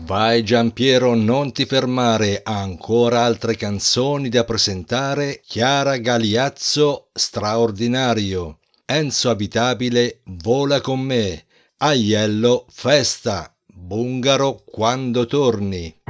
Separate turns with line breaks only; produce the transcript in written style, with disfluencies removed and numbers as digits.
Vai Giampiero, non ti fermare, ancora altre canzoni da presentare. Chiara Galiazzo, straordinario. Enzo Abitabile, vola con me. Aiello, festa. Bungaro, quando torni.